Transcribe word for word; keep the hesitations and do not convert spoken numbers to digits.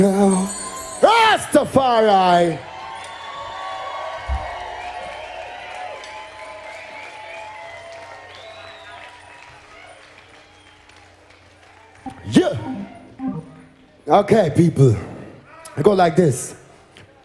Rastafari. Yeah. Okay, people. I go like this.